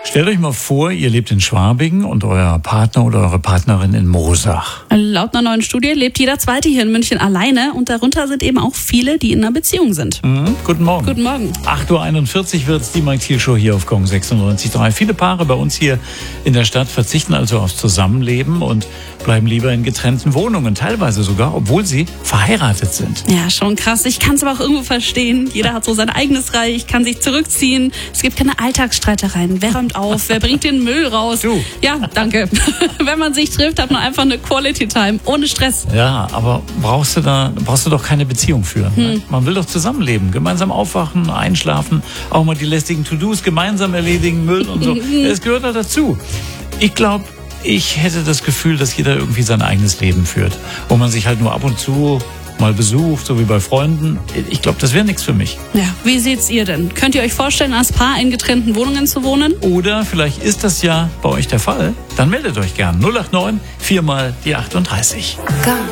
Stellt euch mal vor, ihr lebt in Schwabing und euer Partner oder eure Partnerin in Moosach. Laut einer neuen Studie lebt jeder Zweite hier in München alleine und darunter sind eben auch viele, die in einer Beziehung sind. Guten Morgen. Guten Morgen. 8.41 Uhr wird es die Mike Thiel Show hier auf Gong 96.3. Viele Paare bei uns hier in der Stadt verzichten also aufs Zusammenleben und bleiben lieber in getrennten Wohnungen, teilweise sogar, obwohl sie verheiratet sind. Ja, schon krass. Ich kann es aber auch irgendwo verstehen. Jeder hat so sein eigenes Reich, kann sich zurückziehen. Es gibt keine Alltagsstreitereien. Wer räumt auf? Wer bringt den Müll raus? Du. Ja, danke. Wenn man sich trifft, hat man einfach eine Quality Time, ohne Stress. Ja, aber brauchst du doch keine Beziehung führen. Ne? Man will doch zusammenleben, gemeinsam aufwachen, einschlafen, auch mal die lästigen To-Dos gemeinsam erledigen, Müll und so. Es gehört halt dazu. Ich glaube, ich hätte das Gefühl, dass jeder irgendwie sein eigenes Leben führt, wo man sich halt nur ab und zu mal besucht, so wie bei Freunden. Ich glaube, das wäre nichts für mich. Ja, wie seht's ihr denn? Könnt ihr euch vorstellen, als Paar in getrennten Wohnungen zu wohnen? Oder vielleicht ist das ja bei euch der Fall. Dann meldet euch gern. 089 4 mal die 38.